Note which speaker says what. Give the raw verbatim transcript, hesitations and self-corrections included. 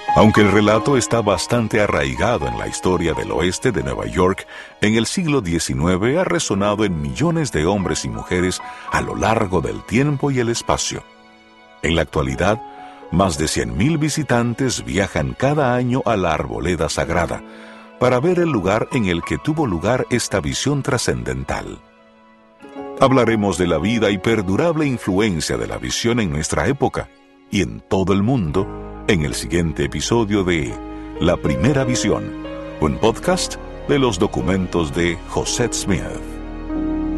Speaker 1: Aunque el relato está bastante arraigado en la historia del oeste de Nueva York, en el siglo diecinueve ha resonado en millones de hombres y mujeres a lo largo del tiempo y el espacio. En la actualidad, más de cien mil visitantes viajan cada año a la Arboleda Sagrada para ver el lugar en el que tuvo lugar esta visión trascendental. Hablaremos de la vida y perdurable influencia de la visión en nuestra época y en todo el mundo en el siguiente episodio de La Primera Visión, un podcast de los documentos de Josette Smith.